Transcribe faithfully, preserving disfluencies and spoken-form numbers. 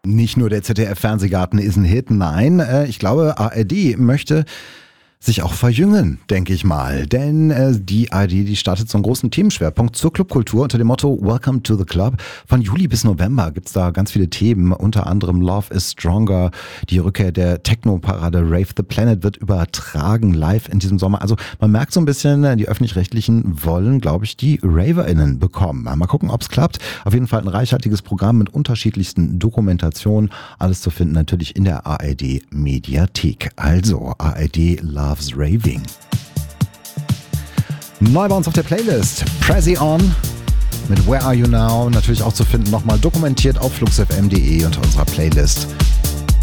Nicht nur der Z D F-Fernsehgarten ist ein Hit, nein, äh, ich glaube, A R D möchte sich auch verjüngen, denke ich mal. Denn äh, die A R D, die startet so einen großen Themenschwerpunkt zur Clubkultur unter dem Motto Welcome to the Club. Von Juli bis November gibt's da ganz viele Themen, unter anderem Love is Stronger, die Rückkehr der Techno-Parade Rave the Planet wird übertragen live in diesem Sommer. Also man merkt so ein bisschen, die Öffentlich-Rechtlichen wollen, glaube ich, die RaverInnen bekommen. Mal gucken, ob's klappt. Auf jeden Fall ein reichhaltiges Programm mit unterschiedlichsten Dokumentationen. Alles zu finden natürlich in der A R D-Mediathek. Also A R D Love Loves Raving. Neu bei uns auf der Playlist Prezi On mit Where Are You Now, natürlich auch zu finden, nochmal dokumentiert auf fluxfm punkt de unter unserer Playlist